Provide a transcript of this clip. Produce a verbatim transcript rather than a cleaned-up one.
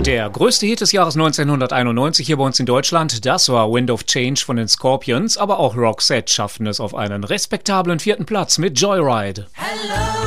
Der größte Hit des Jahres neunzehnhunderteinundneunzig hier bei uns in Deutschland, das war Wind of Change von den Scorpions, aber auch Roxette schafften es auf einen respektablen vierten Platz mit Joyride. Hello.